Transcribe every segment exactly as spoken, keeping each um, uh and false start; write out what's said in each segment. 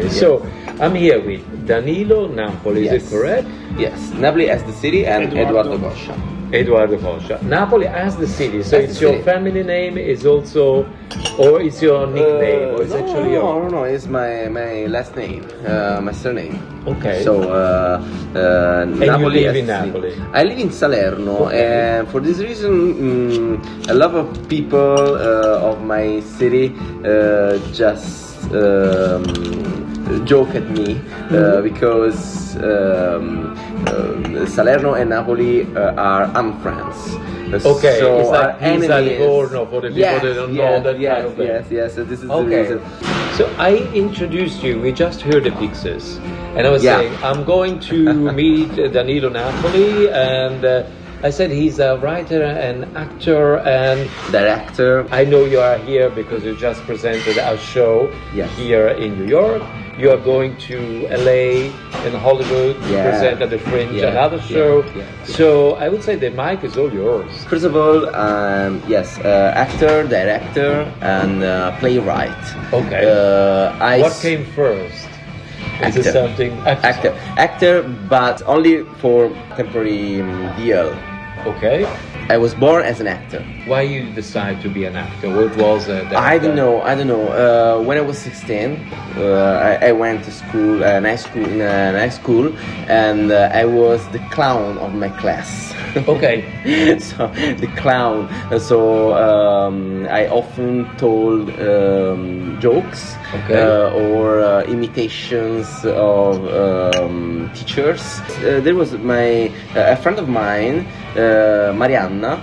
Okay, so I'm here with Danilo Napoli, Yes. is it correct? Yes, Napoli as the city and Eduardo. Eduardo Coscia. Eduardo Coscia. Napoli as the city, so As it's the your city. family name is also, or it's your nickname, or it's no, actually no, your... no, no, it's my, my last name, uh, my surname. Okay. So, uh, uh, Napoli you live as in the city. Napoli? I live in Salerno, Okay. and for this reason, mm, a lot of people uh, of my city uh, just um, joke at me uh, Mm-hmm. because um, uh, Salerno and Napoli uh, are unfriends. Okay, so it's like are Pisa, enemies. Livorno, for the people yes, that don't yes, know that yes, kind of thing. yes, yes. So this is the Okay, reason. so I introduced you, we just heard the Pixies, and I was Yeah. saying, I'm going to meet uh, Danilo Napoli, and uh, I said he's a writer and actor, and Director. I know you are here because you just presented our show Yes. here in New York. You are going to L A and Hollywood to Yeah. present at the Fringe, Yeah, another yeah, show. yeah, yeah. So I would say the mic is all yours. First of all, um, yes, uh, actor, director, and uh, playwright. Okay. Uh, I What s- came first? Is it Actor. something? Actor, actor, but only for temporary um, deal. Okay. I was born as an actor. Why you decide to be an actor? What was uh, that? I don't know. I don't know. Uh, when I was sixteen, uh, I, I went to school, uh, nice school, in a nice school, and uh, I was the clown of my class. Okay. So the clown. So um, I often told um, jokes Okay. uh, or uh, imitations of um, teachers. Uh, there was my uh, a friend of mine, uh, Marianna.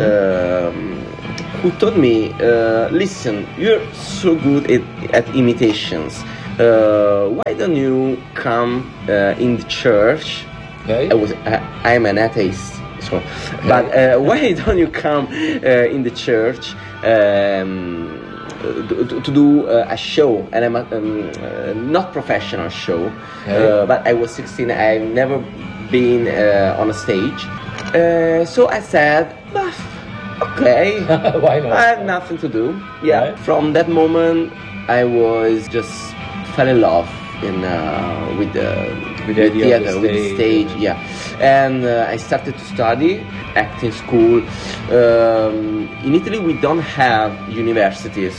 Um, who told me, uh, listen, you're so good at, at imitations. Uh, why don't you come uh, in the church? Okay. I was, I, I'm an atheist, so. But uh, why don't you come uh, in the church um, to, to do uh, a show? And I'm a, um, uh, not professional show, Okay. uh, but I was sixteen. I've never been uh, on a stage. Uh, so I said, "Bah, okay, Why not? I have nothing to do." Yeah. Right. From that moment, I was just fell in love in uh, with the With the idea of the theater, with the stage. stage. Yeah, and uh, I started to study acting school. Um, in Italy, we don't have universities.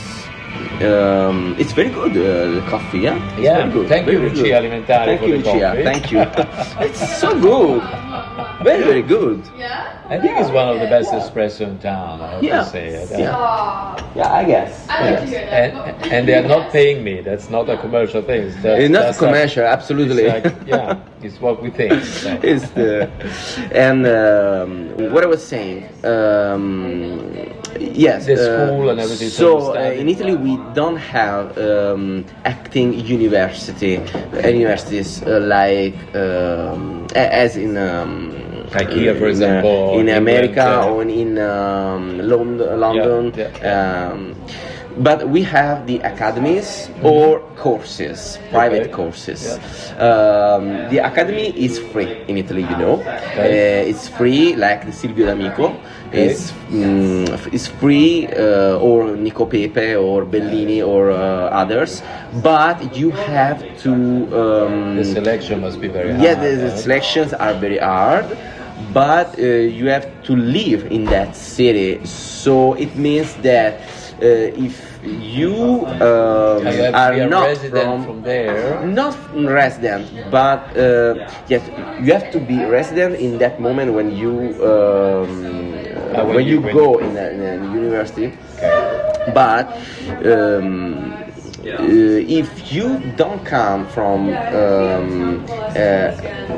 Um, it's very good, uh, the coffee, yeah? It's Yeah, very good. thank you, very Lucia good. Alimentari, Thank for you, the Lucia. coffee. Thank you. It's so good. Very, very good. I think it's one of the best espresso in town, I have Yeah. to say. Yeah. Aw, Yeah, I guess. I like Yes. to hear that. And, and they are not paying me. That's not a commercial thing. It's, just, It's not that's commercial, like- absolutely. It's like, yeah, it's what we think. So. Is the and um, what I was saying, um, yes, The uh, school and everything, so So you uh, studied. in Italy we don't have um, acting university, uh, universities uh, like um, a- as in. Um, Like here, for in, uh, example, in England, America yeah. or in um, London, London. Yeah, yeah, Um, but we have the academies or courses, private Okay. courses. Um, the academy is free in Italy, you know. Okay. Uh, it's free, like the Silvio D'Amico. Okay. It's mm, it's free, uh, or Nico Pepe or Bellini or uh, others. But you have to. Um, The selection must be very high. yeah, the, the right? selections are very hard, but uh, you have to live in that city. So it means that uh, if you um, You have to are be a not resident from, from there. not resident, but uh, yes, you have to be resident in that moment when you um, Uh, when when you- you when go in a, in a university. But um, uh, if you don't come from um, uh,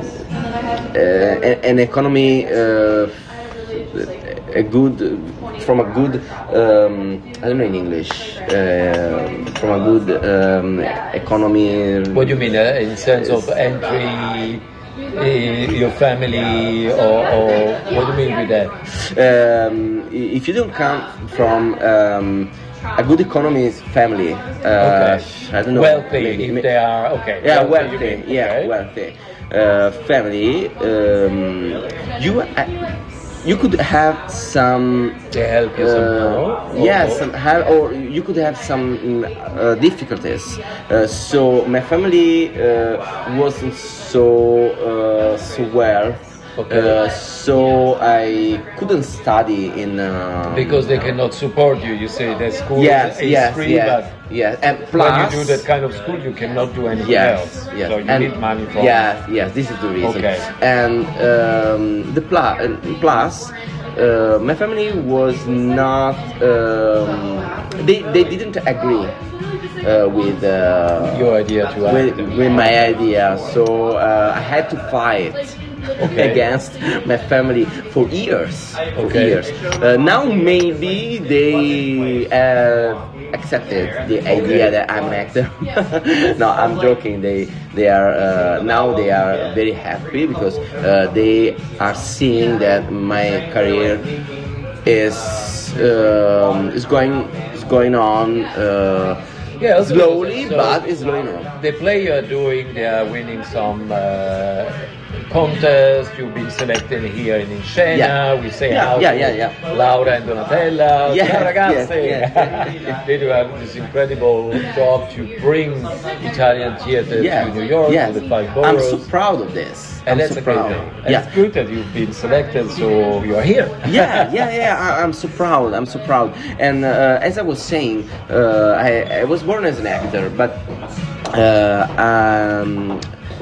uh, an economy, uh, a good from a good um, I don't know in English, uh, from a good um, economy. What do you mean, uh, in sense of entry, uh, your family, or, or what do you mean with that? Um, if you don't come from um, a good economy family, uh, Okay. I don't know, Wealthy, maybe- if may- they are, okay. yeah, you wealthy, mean, yeah, okay. wealthy uh, family. Um, you, uh, you could have some They help you somehow? yeah, Or- some help, or you could have some mm, uh, difficulties. Uh, so my family uh, wasn't so uh, so well. Okay. Uh, so I couldn't study in. Uh, Because they cannot support you. You say that school yes, is yes, free, yes, but yes, and when plus you do that kind of school, you cannot do anything yes, else. yes, So you and need money for yes, yes. This is the reason. Okay. And um, the plus, plus, uh, my family was not. Um, they they didn't agree uh, with uh, your idea to act. with, with my idea. So uh, I had to fight. Okay. Against my family for years. For Okay. years. Uh, now maybe they uh, accepted the idea Okay. that I'm an actor. No, I'm joking. They they are uh, now they are very happy because uh, they are seeing that my career is um, is going is going on. Uh, Yeah, also slowly, so- but it's going on. The play you are doing, they are winning some uh, contest. You've been selected here in Inscena. Yeah. We say Yeah, how yeah, to yeah, yeah. Laura and Donatella. Yeah, Ciao ragazze. yeah, yeah, yeah. They do have this incredible job to bring Italian theater Yeah, to New York, yeah. to the five I'm boroughs. so proud of this. and I'm that's so a great proud. thing. And Yeah. it's good that you've been selected, so you are here. yeah, yeah, yeah. I, I'm so proud. I'm so proud. And uh, as I was saying, uh, I, I was born as an actor, but uh, um,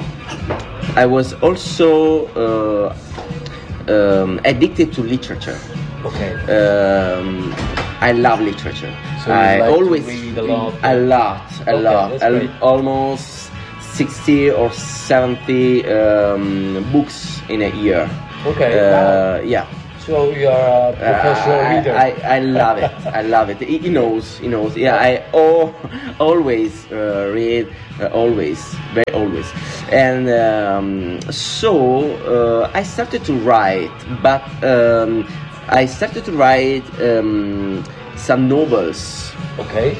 I was also uh, um, addicted to literature. Okay. Um, I love literature. So you I like to always read a lot? a lot, a Okay, lot, that's a- great. almost sixty or seventy um, books in a year. Okay, Uh, wow. Yeah. So you are a professional Uh, reader. I, I, I love it. I love it. He, he knows. He knows. Yeah, I al- always uh, read. Uh, always, very always. And um, so uh, I started to write, but um, I started to write um, some novels, Okay.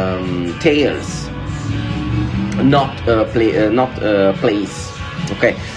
um, tales, not uh, play, uh, not uh, plays. Okay,